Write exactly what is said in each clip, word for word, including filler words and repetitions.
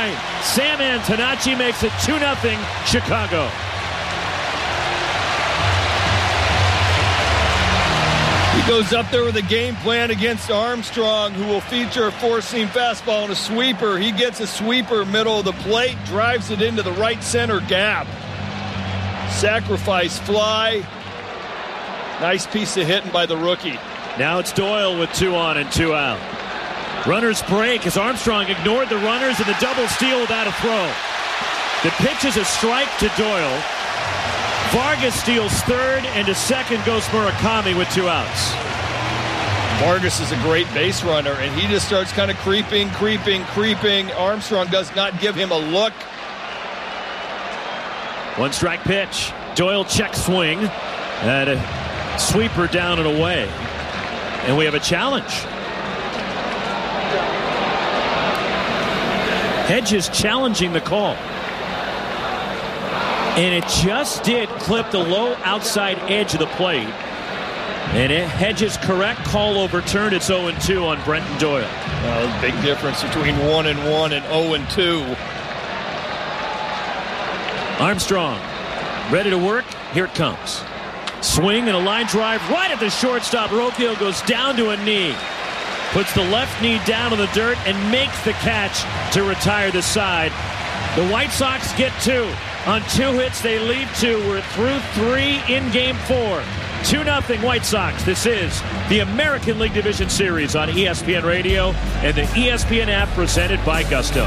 line. Sam Antonacci makes it two nothing Chicago. He goes up there with a game plan against Armstrong, who will feature a four-seam fastball and a sweeper. He gets a sweeper middle of the plate, drives it into the right center gap. Sacrifice fly. Nice piece of hitting by the rookie. Now it's Doyle with two on and two out. Runners break as Armstrong ignored the runners in the double steal without a throw. The pitch is a strike to Doyle. Vargas steals third, and to second goes Murakami with two outs. Vargas is a great base runner, and he just starts kind of creeping, creeping, creeping. Armstrong does not give him a look. One strike pitch. Doyle check swing. And a sweeper down and away. And we have a challenge. Hedges challenging the call. And it just did clip the low outside edge of the plate. And it, Hedges correct, call overturned. It's oh and two on Brenton Doyle. Well, big difference between one and one and oh and two. Armstrong ready to work. Here it comes. Swing and a line drive right at the shortstop. Rocchio goes down to a knee. Puts the left knee down in the dirt and makes the catch to retire the side. The White Sox get two. On two hits, they lead two. We're through three in game four. two nothing White Sox. This is the American League Division Series on E S P N Radio and the E S P N app presented by Gusto.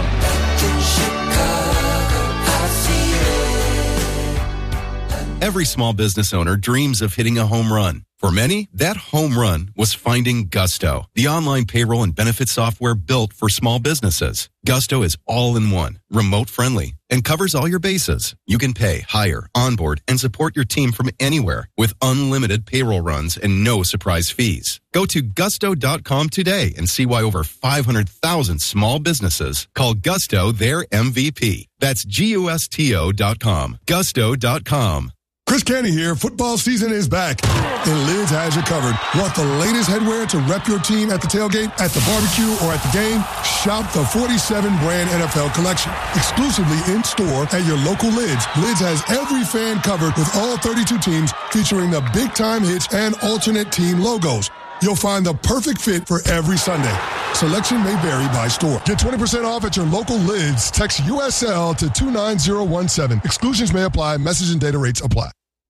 Every small business owner dreams of hitting a home run. For many, that home run was finding Gusto, the online payroll and benefit software built for small businesses. Gusto is all-in-one, remote-friendly, and covers all your bases. You can pay, hire, onboard, and support your team from anywhere with unlimited payroll runs and no surprise fees. Go to gusto dot com today and see why over five hundred thousand small businesses call Gusto their M V P. That's G U S T O dot com. gusto dot com. Chris Canty here. Football season is back, and Lids has you covered. Want the latest headwear to rep your team at the tailgate, at the barbecue, or at the game? Shop the forty-seven brand N F L collection. Exclusively in-store at your local Lids. Lids has every fan covered with all thirty-two teams featuring the big-time hits and alternate team logos. You'll find the perfect fit for every Sunday. Selection may vary by store. Get twenty percent off at your local Lids. Text U S L to two nine zero one seven. Exclusions may apply. Message and data rates apply.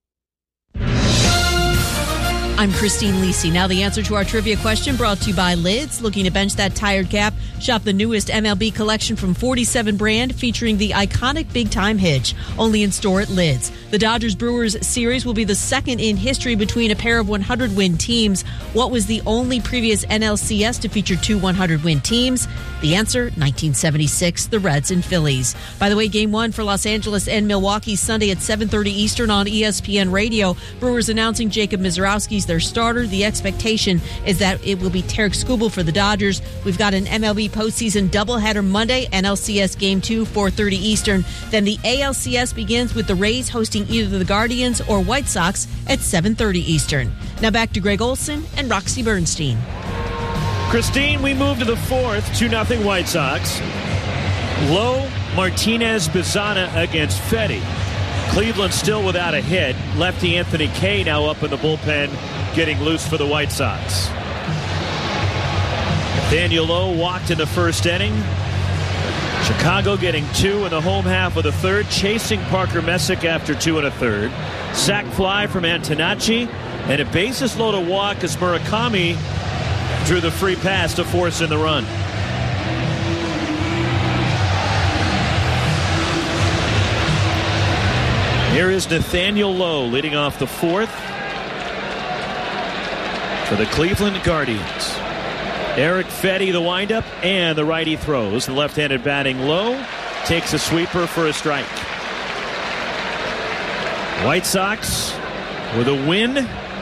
I'm Christine Lisi. Now the answer to our trivia question brought to you by Lids. Looking to bench that tired cap? Shop the newest M L B collection from forty-seven brand featuring the iconic big-time hitch. Only in store at Lids. The Dodgers-Brewers series will be the second in history between a pair of one hundred win teams. What was the only previous N L C S to feature two one hundred win teams? The answer, nineteen seventy-six, the Reds and Phillies. By the way, game one for Los Angeles and Milwaukee Sunday at seven thirty Eastern on E S P N Radio. Brewers announcing Jacob Misiorowski's their starter. The expectation is that it will be Tarek Skubal for the Dodgers. We've got an M L B postseason doubleheader Monday, N L C S Game two, four thirty Eastern. Then the A L C S begins with the Rays hosting either the Guardians or White Sox at seven thirty Eastern. Now back to Greg Olson and Roxy Bernstein. Christine, we move to the fourth, two nothing White Sox. Lowe, Martinez, Bizana against Fetty. Cleveland still without a hit. Lefty Anthony Kay now up in the bullpen, getting loose for the White Sox. Daniel Lowe walked in the first inning. Chicago getting two in the home half of the third, chasing Parker Messick after two and a third. Sac fly from Antonacci, and a bases loaded walk as Murakami drew the free pass to force in the run. Here is Nathaniel Lowe leading off the fourth for the Cleveland Guardians. Eric Fetty the windup, and the righty throws. The left-handed batting Lowe takes a sweeper for a strike. White Sox with a win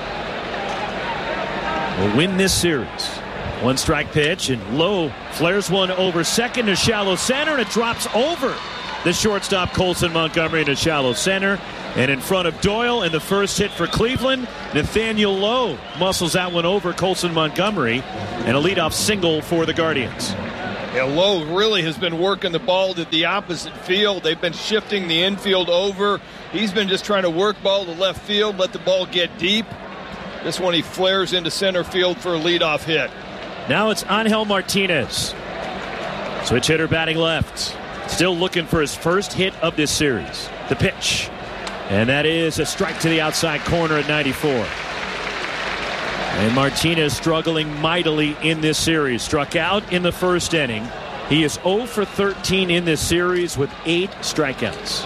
will win this series. One strike pitch, and Lowe flares one over second to shallow center, and it drops over the shortstop Colson Montgomery in a shallow center. And in front of Doyle in the first hit for Cleveland, Nathaniel Lowe muscles that one over Colson Montgomery, and a leadoff single for the Guardians. Yeah, Lowe really has been working the ball to the opposite field. They've been shifting the infield over. He's been just trying to work ball to left field, let the ball get deep. This one he flares into center field for a leadoff hit. Now it's Angel Martinez. Switch hitter batting left. Still looking for his first hit of this series. The pitch. And that is a strike to the outside corner at ninety-four. And Martinez struggling mightily in this series. Struck out in the first inning. He is oh for thirteen in this series with eight strikeouts.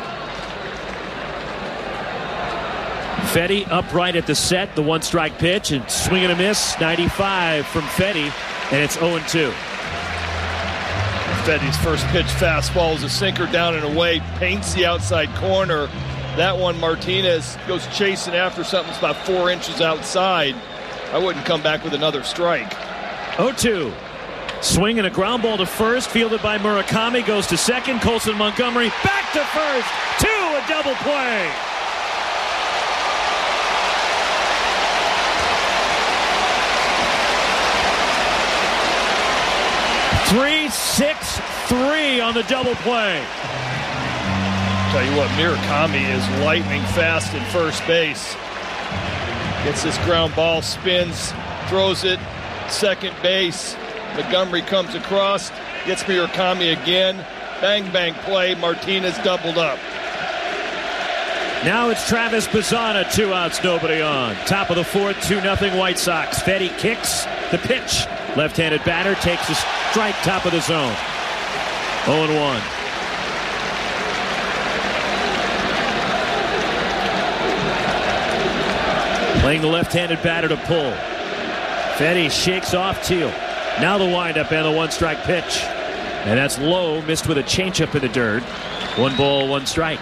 Fedde upright at the set. The one strike pitch and swing and a miss. ninety-five from Fedde. And it's oh and two. Fedde's first pitch fastball is a sinker down and away. Paints the outside corner. That one Martinez goes chasing after something that's about four inches outside. I wouldn't come back with another strike. oh two. Swing and a ground ball to first. Fielded by Murakami. Goes to second. Colson Montgomery back to first. Two, a double play. three six three on the double play. Tell you what, Murakami is lightning fast at first base. Gets this ground ball, spins, throws it, second base. Montgomery comes across, gets Murakami again. Bang, bang play. Martinez doubled up. Now it's Travis Bazzana, two outs, nobody on. Top of the fourth, two nothing White Sox. Fedde kicks the pitch. Left-handed batter takes a strike, top of the zone. oh and one. Playing the left-handed batter to pull. Fedde shakes off Teal. Now the windup and the one-strike pitch. And that's low, missed with a changeup in the dirt. One ball, one strike.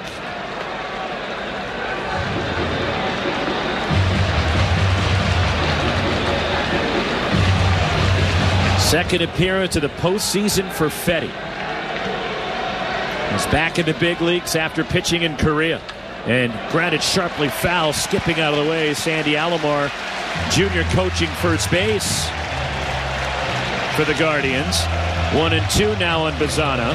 Second appearance of the postseason for Fedde. He's back in the big leagues after pitching in Korea. And grounded sharply foul, skipping out of the way. Sandy Alomar, Junior coaching first base for the Guardians. One and two now on Bazzana.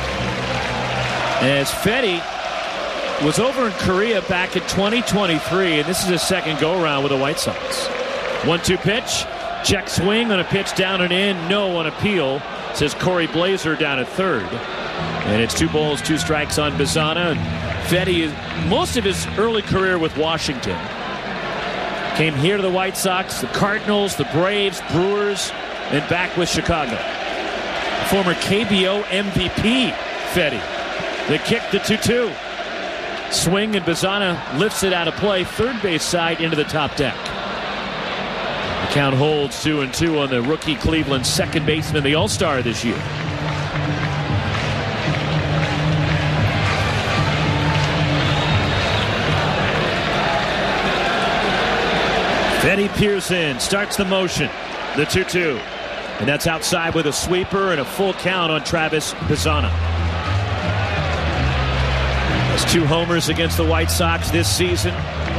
As Fedde was over in Korea back in twenty twenty-three, and this is his second go-around with the White Sox. one two pitch. Check swing on a pitch down and in. No on appeal, says Corey Blazer down at third. And it's two balls, two strikes on Bazzana. And Fedde, most of his early career with Washington, came here to the White Sox, the Cardinals, the Braves, Brewers, and back with Chicago. Former K B O M V P, Fedde. The kick, the two two. Swing, and Bazzana lifts it out of play, third base side into the top deck. The count holds two and two on the rookie Cleveland second baseman, the All-Star this year. Fedde Pearson starts the motion. The two two. And that's outside with a sweeper and a full count on Travis Bazzana. Has two homers against the White Sox this season.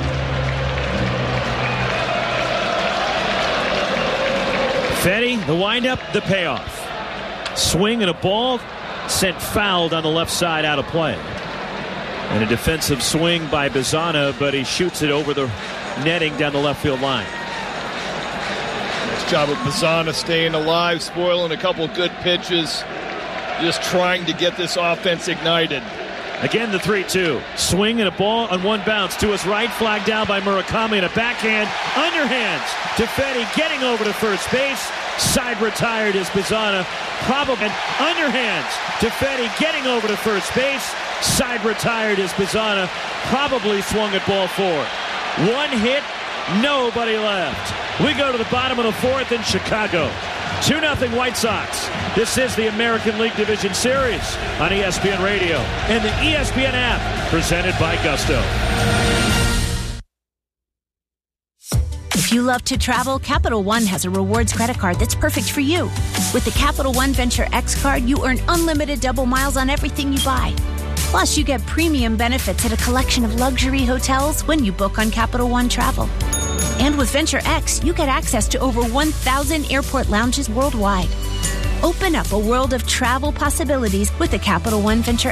Fedde, the windup, the payoff. Swing and a ball sent fouled on the left side out of play. And a defensive swing by Bazzana, but he shoots it over the netting down the left field line. Nice job of Bazzana staying alive, spoiling a couple good pitches, just trying to get this offense ignited. Again, the three two. Swing and a ball on one bounce to his right, flagged down by Murakami, and a backhand underhands to Fedde, getting over to first base. Side retired is Bazzana. Probably underhands to Fedde, getting over to first base. Side retired is Bazzana. Probably swung at ball four. One hit, nobody left. We go to the bottom of the fourth in Chicago. two nothing White Sox. This is the American League Division Series on E S P N Radio and the E S P N app, presented by Gusto. If you love to travel, Capital One has a rewards credit card that's perfect for you. With the Capital One Venture X card, you earn unlimited double miles on everything you buy. Plus, you get premium benefits at a collection of luxury hotels when you book on Capital One Travel. And with Venture X, you get access to over one thousand airport lounges worldwide. Open up a world of travel possibilities with the Capital One Venture